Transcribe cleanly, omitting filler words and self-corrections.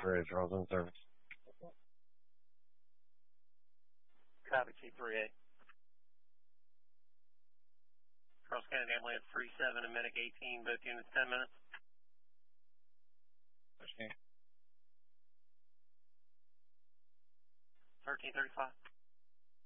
T3A, Charles in service. Copy T3A. Charles County Ambulance 37 and Medic 18, both units 10 minutes. 1335.